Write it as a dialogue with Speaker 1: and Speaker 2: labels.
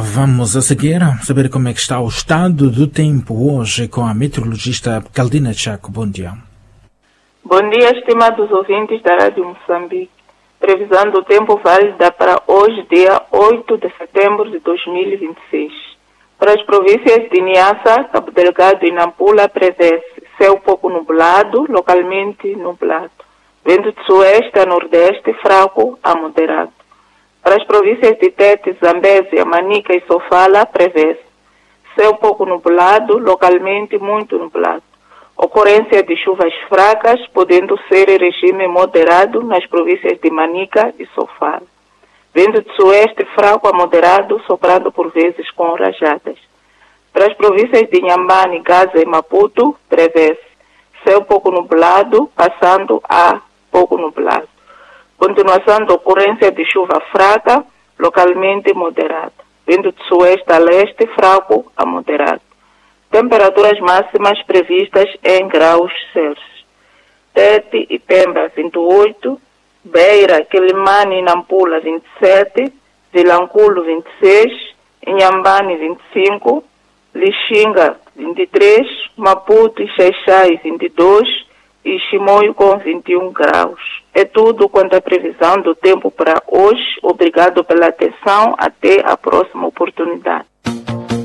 Speaker 1: Vamos a seguir saber como é que está o estado do tempo hoje com a meteorologista Caldina Chaco. Bom dia.
Speaker 2: Bom dia, estimados ouvintes da Rádio Moçambique. Previsão do tempo válida para hoje, dia 8 de setembro de 2026. Para as províncias de Niassa, Cabo Delgado e Nampula, prevê-se céu pouco nublado, localmente nublado. Vento de sueste a nordeste, fraco a moderado. Para as províncias de Tete, Zambésia, Manica e Sofala, prevê-se céu pouco nublado, localmente muito nublado. Ocorrência de chuvas fracas, podendo ser em regime moderado nas províncias de Manica e Sofala. Vento de sueste fraco a moderado, soprando por vezes com rajadas. Para as províncias de Inhambane, Gaza e Maputo, prevê-se céu pouco nublado, passando a pouco nublado. Continuação da ocorrência de chuva fraca, localmente moderada. Vento de sueste a leste, fraco a moderado. Temperaturas máximas previstas em graus Celsius. Tete e Pemba, 28. Beira, Quelimane e Nampula, 27. Vilanculo, 26. Inhambane, 25. Lixinga, 23. Maputo e Xaixai, 22. E Chimoio com 21 graus. É tudo quanto à previsão do tempo para hoje. Obrigado pela atenção. Até a próxima oportunidade.